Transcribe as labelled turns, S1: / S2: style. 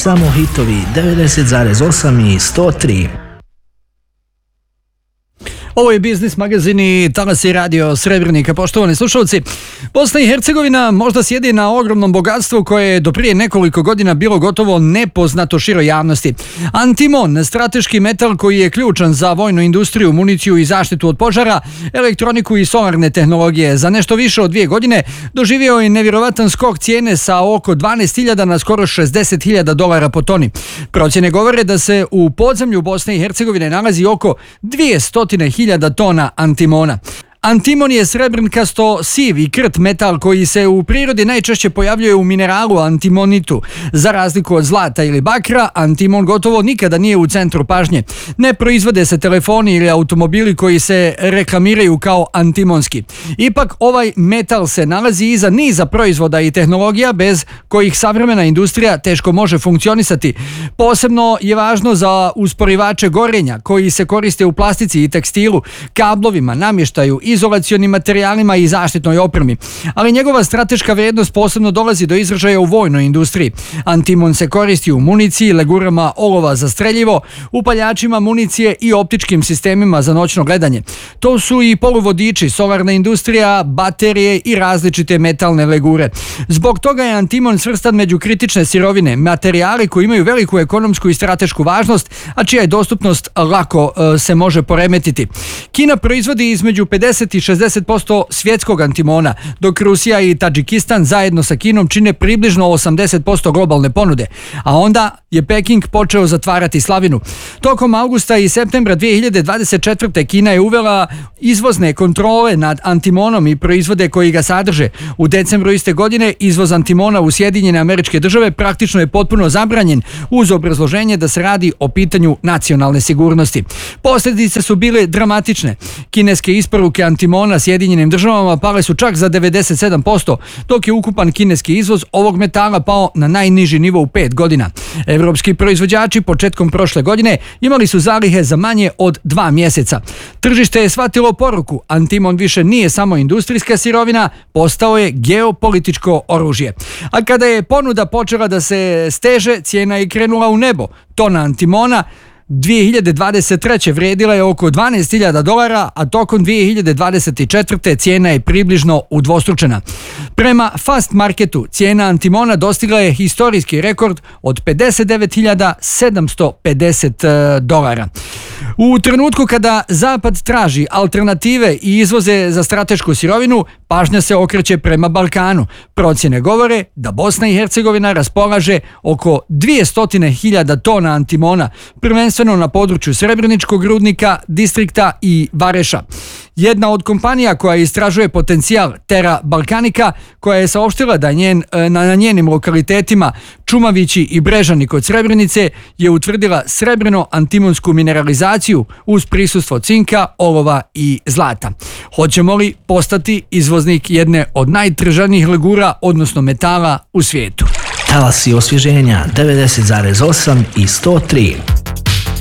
S1: Samo hitovi 90,8 i 103.
S2: Ovo je Biznis magazin i talasi radio Srebrnika. Poštovani slušalci, Bosna i Hercegovina možda sjedi na ogromnom bogatstvu koje je do prije nekoliko godina bilo gotovo nepoznato široj javnosti. Antimon, strateški metal koji je ključan za vojnu industriju, municiju i zaštitu od požara, elektroniku i solarne tehnologije, za nešto više od 2 godine doživio je nevjerovatan skok cijene sa oko 12.000 na skoro 60.000 dolara po toni. Procjene govore da se u podzemlju Bosne i Hercegovine nalazi oko 200.000 tona antimona. Antimon je srebrnkasto siv i krt metal koji se u prirodi najčešće pojavljuje u mineralu antimonitu. Za razliku od zlata ili bakra, antimon gotovo nikada nije u centru pažnje. Ne proizvode se telefoni ili automobili koji se reklamiraju kao antimonski. Ipak ovaj metal se nalazi iza niza proizvoda i tehnologija bez kojih savremena industrija teško može funkcionisati. Posebno je važno za usporivače gorenja koji se koriste u plastici i tekstilu, kablovima, namještaju, izolacionim materijalima i zaštitnoj opremi. Ali njegova strateška vrijednost posebno dolazi do izražaja u vojnoj industriji. Antimon se koristi u municiji, legurama olova za streljivo, upaljačima municije i optičkim sistemima za noćno gledanje. To su i poluvodiči, solarna industrija, baterije i različite metalne legure. Zbog toga je antimon svrstan među kritične sirovine, materijali koji imaju veliku ekonomsku i stratešku važnost, a čija je dostupnost lako se može poremetiti. Kina proizvodi između 50 i 60% svjetskog antimona, dok Rusija i Tadžikistan zajedno sa Kinom čine približno 80% globalne ponude. A onda je Peking počeo zatvarati slavinu. Tokom augusta i septembra 2024. Kina je uvela izvozne kontrole nad antimonom i proizvode koji ga sadrže. U decembru iste godine izvoz antimona u Sjedinjene Američke Države praktično je potpuno zabranjen uz obrazloženje da se radi o pitanju nacionalne sigurnosti. Posljedice su bile dramatične. Kineske isporuke antimona Sjedinjenim Državama pale su čak za 97%, dok je ukupan kineski izvoz ovog metala pao na najniži nivo u 5 godina. Evropski proizvođači početkom prošle godine imali su zalihe za manje od 2 mjeseca. Tržište je shvatilo poruku, antimon više nije samo industrijska sirovina, postao je geopolitičko oružje. A kada je ponuda počela da se steže, cijena je krenula u nebo. Tona antimona 2023. vrijedila je oko 12.000 dolara, a tokom 2024. cijena je približno udvostručena. Prema Fast Marketu cijena antimona dostigla je historijski rekord od 59.750 dolara. U trenutku kada Zapad traži alternative i izvoze za stratešku sirovinu, pažnja se okreće prema Balkanu. Procjene govore da Bosna i Hercegovina raspolaže oko 200.000 tona antimona, prvenstveno na području Srebreničkog rudnika, Distrikta i Vareša. Jedna od kompanija koja istražuje potencijal, Terra Balkanika, koja je saopštila da na njenim lokalitetima Čumavići i Brežani kod Srebrenice je utvrdila srebreno-antimonsku mineralizaciju uz prisustvo cinka, olova i zlata. Hoćemo li postati izvoznik jedne od najtraženijih legura, odnosno metala u svijetu?
S1: Talasi osvježenja 90,8 i 103.